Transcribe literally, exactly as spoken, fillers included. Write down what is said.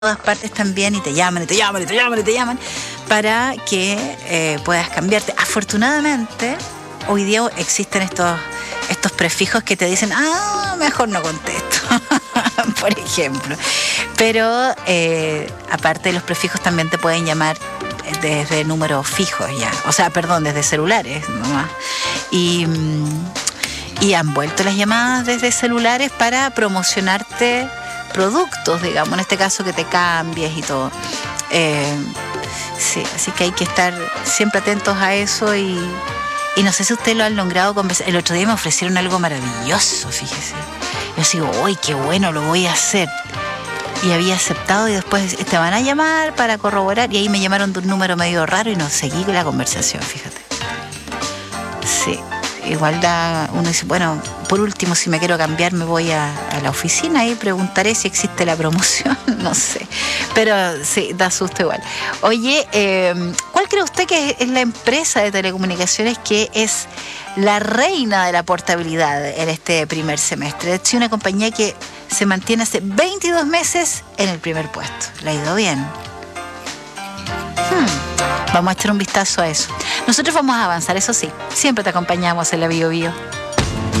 todas partes también y te llaman y te llaman y te llaman y te llaman para que eh, puedas cambiarte. Afortunadamente, hoy día existen estos, estos prefijos que te dicen, ah, mejor no contesto, por ejemplo. Pero eh, aparte de los prefijos también te pueden llamar desde números fijos ya, o sea, perdón, desde celulares nomás. Y, y han vuelto las llamadas desde celulares para promocionarte productos, digamos, en este caso que te cambies y todo. Eh, sí, así que hay que estar siempre atentos a eso y, y no sé si ustedes lo han logrado conversar. El otro día me ofrecieron algo maravilloso, fíjese. Yo digo, uy, qué bueno, lo voy a hacer. Y había aceptado y después te van a llamar para corroborar y ahí me llamaron de un número medio raro y no seguí con la conversación, fíjate. Sí. Igual da, uno dice, bueno, por último, si me quiero cambiar, me voy a, a la oficina y preguntaré si existe la promoción, no sé. Pero sí, da susto igual. Oye, eh, ¿cuál cree usted que es la empresa de telecomunicaciones que es la reina de la portabilidad en este primer semestre? Es una compañía que se mantiene hace veintidós meses en el primer puesto. ¿Le ha ido bien? Hmm. Vamos a echar un vistazo a eso. Nosotros vamos a avanzar, eso sí. Siempre te acompañamos en la Bio Bio.